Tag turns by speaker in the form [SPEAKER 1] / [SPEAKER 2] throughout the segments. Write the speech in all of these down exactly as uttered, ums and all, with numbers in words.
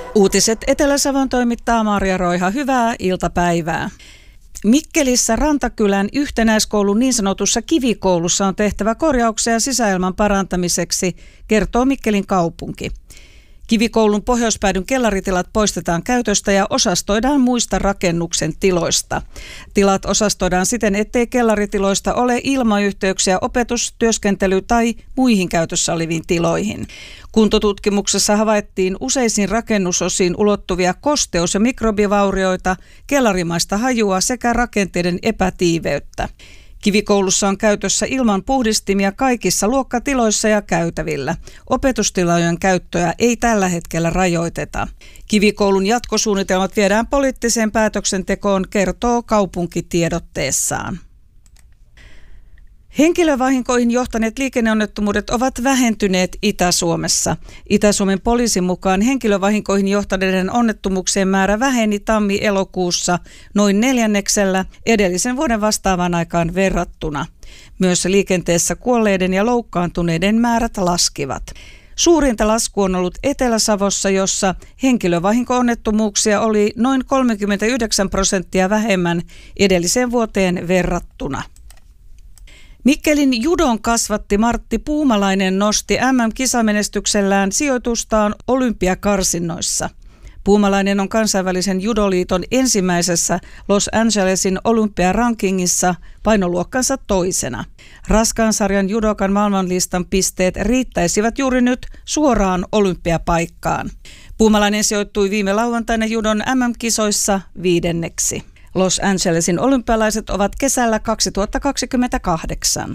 [SPEAKER 1] Uutiset Etelä-Savon toimittaa Marja Roiha. Hyvää iltapäivää. Mikkelissä Rantakylän yhtenäiskoulun niin sanotussa kivikoulussa on tehtävä korjauksia sisäilman parantamiseksi, kertoo Mikkelin kaupunki. Kivikoulun pohjoispäädyn kellaritilat poistetaan käytöstä ja osastoidaan muista rakennuksen tiloista. Tilat osastoidaan siten, ettei kellaritiloista ole ilmayhteyksiä opetus-, työskentely- tai muihin käytössä oleviin tiloihin. Kuntotutkimuksessa havaittiin useisiin rakennusosiin ulottuvia kosteus- ja mikrobivaurioita, kellarimaista hajua sekä rakenteiden epätiiveyttä. Kivikoulussa on käytössä ilmanpuhdistimia kaikissa luokkatiloissa ja käytävillä. Opetustilojen käyttöä ei tällä hetkellä rajoiteta. Kivikoulun jatkosuunnitelmat viedään poliittiseen päätöksentekoon, kertoo kaupunki tiedotteessaan. Henkilövahinkoihin johtaneet liikenneonnettomuudet ovat vähentyneet Itä-Suomessa. Itä-Suomen poliisin mukaan henkilövahinkoihin johtaneiden onnettomuuksien määrä väheni tammi-elokuussa noin neljänneksellä edellisen vuoden vastaavaan aikaan verrattuna. Myös liikenteessä kuolleiden ja loukkaantuneiden määrät laskivat. Suurinta lasku on ollut Etelä-Savossa, jossa henkilövahinko-onnettomuuksia oli noin kolmekymmentäyhdeksän prosenttia vähemmän edelliseen vuoteen verrattuna. Mikkelin judon kasvatti Martti Puumalainen nosti M M-kisamenestyksellään sijoitustaan olympiakarsinnoissa. Puumalainen on kansainvälisen judoliiton ensimmäisessä Los Angelesin olympiarankingissa painoluokkansa toisena. Raskaan sarjan judokan maailmanlistan pisteet riittäisivät juuri nyt suoraan olympiapaikkaan. Puumalainen sijoittui viime lauantaina judon M M-kisoissa viidenneksi. Los Angelesin olympialaiset ovat kesällä kaksituhattakaksikymmentäkahdeksan.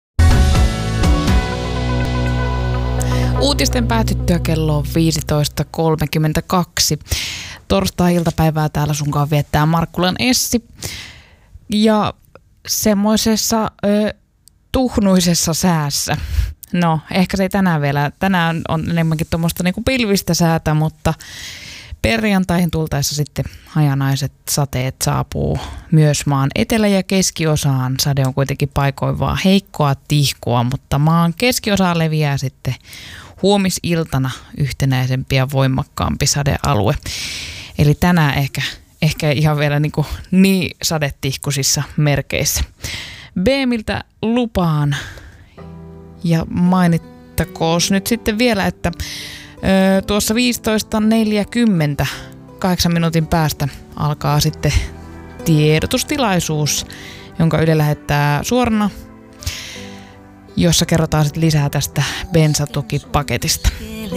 [SPEAKER 2] Uutisten päätyttyä kello on viisitoista kolmekymmentäkaksi. Torstai-iltapäivää täällä sunkaan viettää Markkulan Essi. Ja semmoisessa ö, tuhnuisessa säässä. No, ehkä se ei tänään vielä. Tänään on enemmänkin tuommoista niinku pilvistä säätä, mutta perjantaihin tultaessa sitten hajanaiset sateet saapuu myös maan etelä- ja keskiosaan. Sade on kuitenkin paikoin vaan heikkoa tihkua, mutta maan keskiosaan leviää sitten huomisiltana yhtenäisempi ja voimakkaampi sadealue. Eli tänään ehkä, ehkä ihan vielä niin, kuin niin sadetihkusissa merkeissä. B-miltä lupaan ja mainittakoos nyt sitten vielä, että Öö, tuossa viisitoista neljäkymmentä, kahdeksan minuutin päästä alkaa sitten tiedotustilaisuus, jonka Yle lähettää suorana, jossa kerrotaan sitten lisää tästä bensatukipaketista.